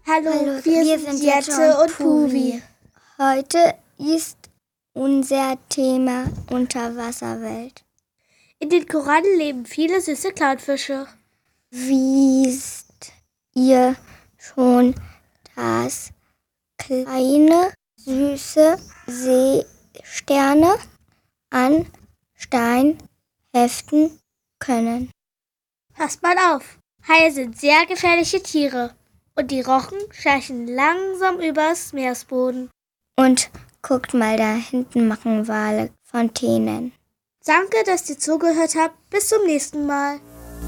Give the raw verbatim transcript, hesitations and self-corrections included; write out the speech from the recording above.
Hallo, Hallo, wir, wir sind sind Jette Jette und und Puvi. Heute ist unser Thema Unterwasserwelt. In den Korallen leben viele süße Clownfische. Wisst ihr schon, dass kleine, süße Seesterne an Stein heften können? Passt mal auf, Haie sind sehr gefährliche Tiere und die Rochen schleichen langsam übers Meeresboden. Und guckt mal, da hinten machen Wale Fontänen. Danke, dass ihr zugehört habt. Bis zum nächsten Mal.